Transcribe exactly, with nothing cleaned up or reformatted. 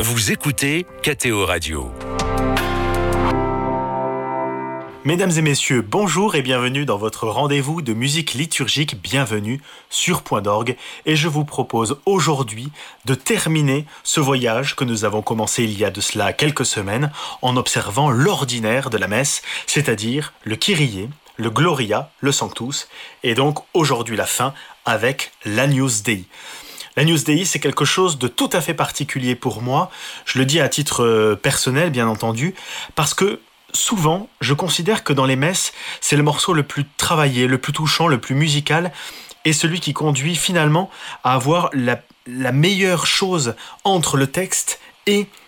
Vous écoutez K T O Radio. Mesdames et messieurs, bonjour et bienvenue dans votre rendez-vous de musique liturgique. Bienvenue sur Point d'Orgue. Et je vous propose aujourd'hui de terminer ce voyage que nous avons commencé il y a de cela quelques semaines en observant l'ordinaire de la messe, c'est-à-dire le Kyrie, le Gloria, le Sanctus, et donc aujourd'hui la fin avec l'Agnus Dei. L'Agnus Dei, c'est quelque chose de tout à fait particulier pour moi. Je le dis à titre personnel, bien entendu, parce que souvent, je considère que dans les messes, c'est le morceau le plus travaillé, le plus touchant, le plus musical, et celui qui conduit finalement à avoir la, la meilleure chose entre le texte et